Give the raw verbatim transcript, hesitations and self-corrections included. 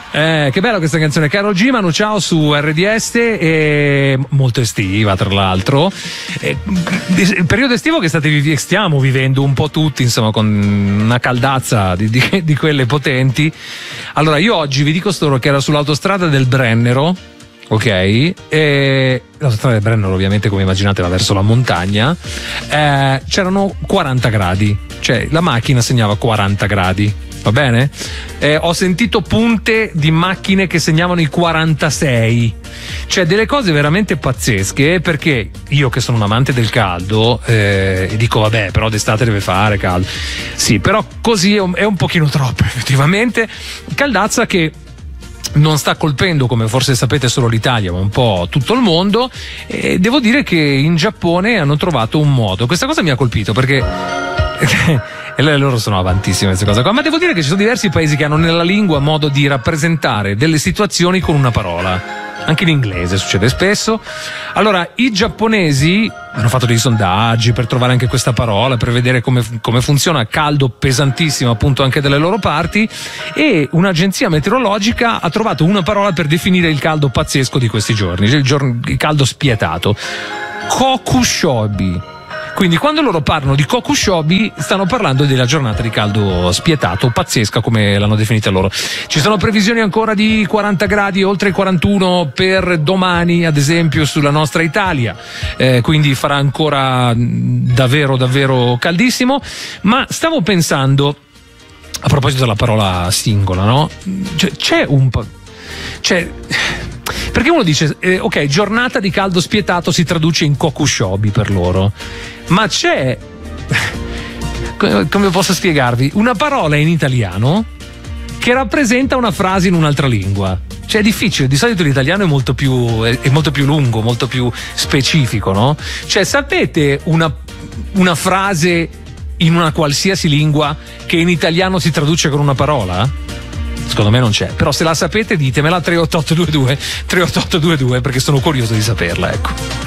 Eh, che bella questa canzone, Karol G, Manu Ciao su R D S, e molto estiva tra l'altro. Eh, il periodo estivo che state, stiamo vivendo un po' tutti, insomma, con una caldazza di, di, di quelle potenti. Allora io oggi vi dico storo che era sull'autostrada del Brennero, ok? E l'autostrada del Brennero ovviamente, come immaginate, va verso la montagna. Eh, c'erano quaranta gradi, cioè la macchina segnava quaranta gradi. Va bene? Eh, ho sentito punte di macchine che segnavano i quarantasei, cioè delle cose veramente pazzesche, perché io che sono un amante del caldo eh, dico vabbè, però d'estate deve fare caldo, sì, però così è un, è un pochino troppo effettivamente. Caldazza che non sta colpendo, come forse sapete, solo l'Italia, ma un po' tutto il mondo, e devo dire che in Giappone hanno trovato un modo. Questa cosa mi ha colpito perché e loro sono avantissime queste cose qua, ma devo dire che ci sono diversi paesi che hanno nella lingua modo di rappresentare delle situazioni con una parola. Anche in inglese succede spesso. Allora i giapponesi hanno fatto dei sondaggi per trovare anche questa parola, per vedere come, come funziona. Caldo pesantissimo appunto anche dalle loro parti, e un'agenzia meteorologica ha trovato una parola per definire il caldo pazzesco di questi giorni, il, giorno, il caldo spietato: kokushobi. Quindi quando loro parlano di kokushobi stanno parlando della giornata di caldo spietato, pazzesca come l'hanno definita loro. Ci sono previsioni ancora di quaranta gradi, oltre i quarantuno per domani ad esempio sulla nostra Italia, eh, quindi farà ancora davvero davvero caldissimo. Ma stavo pensando, a proposito della parola singola, no? C'è, c'è un po'... C'è... Perché uno dice, eh, ok, giornata di caldo spietato si traduce in kokushobi per loro, ma c'è, come posso spiegarvi, una parola in italiano che rappresenta una frase in un'altra lingua. Cioè è difficile, di solito l'italiano è molto più, è, è molto più lungo, molto più specifico, no? Cioè sapete una, una frase in una qualsiasi lingua che in italiano si traduce con una parola? Secondo me non c'è, però se la sapete ditemela tre otto otto due due tre otto otto due due, perché sono curioso di saperla, ecco.